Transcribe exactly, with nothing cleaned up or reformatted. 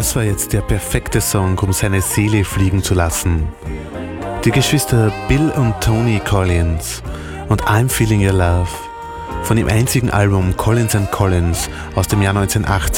Das war jetzt der perfekte Song, um seine Seele fliegen zu lassen. Die Geschwister Bill und Tony Collins und I'm Feeling Your Love von dem einzigen Album Collins and Collins aus dem Jahr neunzehnhundertachtzig